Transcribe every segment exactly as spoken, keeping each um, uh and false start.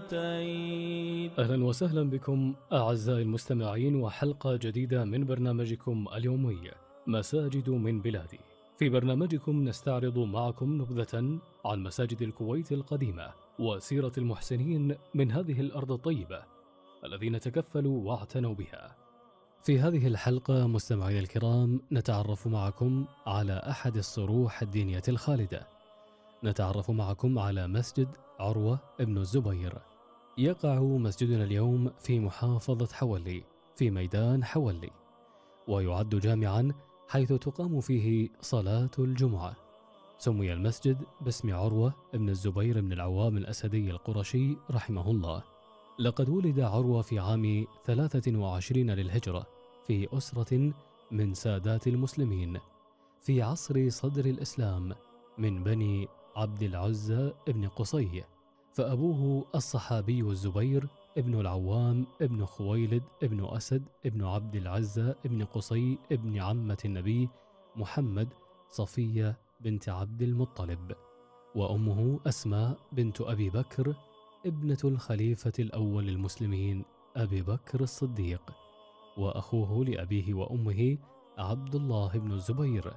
أتيت. أهلا وسهلا بكم أعزائي المستمعين، وحلقة جديدة من برنامجكم اليومي مساجد من بلادي. في برنامجكم نستعرض معكم نبذة عن مساجد الكويت القديمة وسيرة المحسنين من هذه الأرض الطيبة الذين تكفلوا واعتنوا بها. في هذه الحلقة مستمعي الكرام نتعرف معكم على أحد الصروح الدينية الخالدة. نتعرف معكم على مسجد عروة ابن الزبير. يقع مسجدنا اليوم في محافظة حولي في ميدان حولي، ويعد جامعا حيث تقام فيه صلاة الجمعة. سمي المسجد باسم عروة ابن الزبير بن العوام الأسدي القرشي رحمه الله. لقد ولد عروة في عام ثلاثة وعشرين للهجرة في أسرة من سادات المسلمين في عصر صدر الإسلام من بني عبد العزى ابن قصي، فأبوه الصحابي الزبير ابن العوام ابن خويلد ابن أسد ابن عبد العزى ابن قصي ابن عمة النبي محمد صفية بنت عبد المطلب، وأمه أسماء بنت أبي بكر ابنة الخليفة الأول للمسلمين أبي بكر الصديق، وأخوه لأبيه وأمه عبد الله بن الزبير،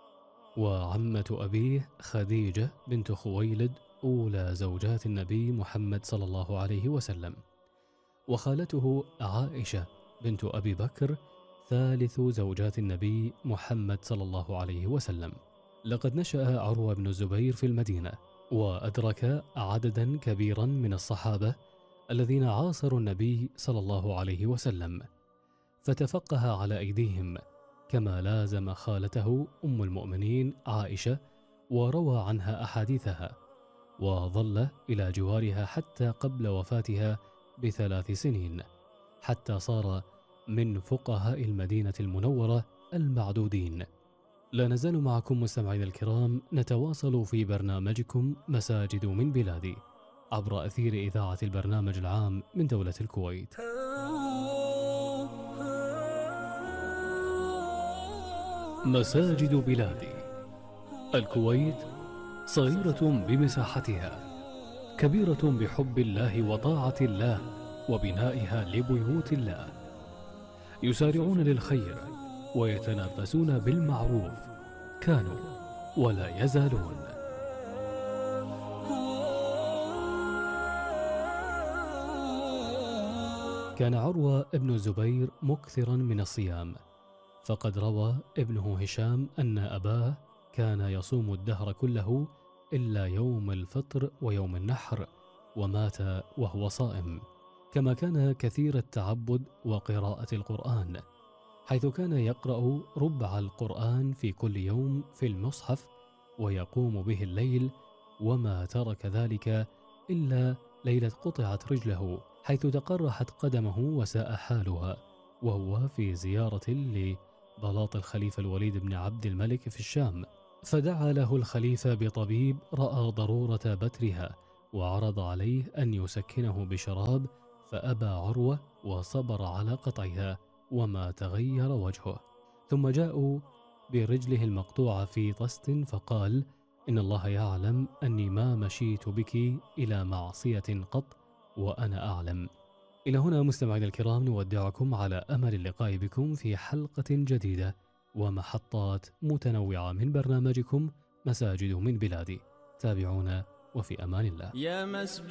وعمة أبيه خديجة بنت خويلد أولى زوجات النبي محمد صلى الله عليه وسلم، وخالته عائشة بنت أبي بكر ثالث زوجات النبي محمد صلى الله عليه وسلم. لقد نشأ عروة بن الزبير في المدينة، وأدرك عددا كبيرا من الصحابة الذين عاصروا النبي صلى الله عليه وسلم، فتفقه على أيديهم، كما لازم خالته أم المؤمنين عائشة وروى عنها أحاديثها، وظل إلى جوارها حتى قبل وفاتها بثلاث سنين، حتى صار من فقهاء المدينة المنورة المعدودين. لا نزال معكم مستمعينا الكرام نتواصل في برنامجكم مساجد من بلادي عبر أثير إذاعة البرنامج العام من دولة الكويت. مساجد بلادي. الكويت صغيرة بمساحتها، كبيرة بحب الله وطاعة الله وبنائها لبيوت الله، يسارعون للخير ويتنافسون بالمعروف، كانوا ولا يزالون. كان عروة ابن الزبير مكثرا من الصيام، فقد روى ابنه هشام أن أباه كان يصوم الدهر كله إلا يوم الفطر ويوم النحر، ومات وهو صائم. كما كان كثير التعبد وقراءة القرآن، حيث كان يقرأ ربع القرآن في كل يوم في المصحف ويقوم به الليل، وما ترك ذلك إلا ليلة قطعت رجله حيث تقرحت قدمه وساء حالها، وهو في زيارة لبلاط الخليفة الوليد بن عبد الملك في الشام، فدعا له الخليفة بطبيب رأى ضرورة بترها وعرض عليه أن يسكنه بشراب، فأبى عروة وصبر على قطعها وما تغير وجهه. ثم جاءوا برجله المقطوعة في طست، فقال: إن الله يعلم أني ما مشيت بك إلى معصية قط وأنا أعلم. إلى هنا مستمعينا الكرام نودعكم على أمل اللقاء بكم في حلقة جديدة ومحطات متنوعة من برنامجكم مساجد من بلادي. تابعونا وفي أمان الله. يا مسجد